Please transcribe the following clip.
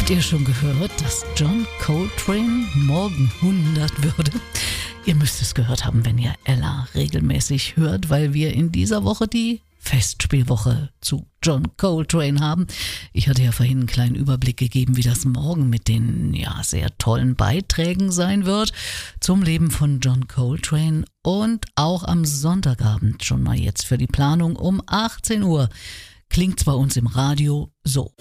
Habt ihr schon gehört, dass John Coltrane morgen 100 würde? Ihr müsst es gehört haben, wenn ihr Ella regelmäßig hört, weil wir in dieser Woche die Festspielwoche zu John Coltrane haben. Ich hatte ja vorhin einen kleinen Überblick gegeben, wie das morgen mit den sehr tollen Beiträgen sein wird zum Leben von John Coltrane und auch am Sonntagabend schon mal jetzt für die Planung um 18 Uhr klingt's bei uns im Radio so.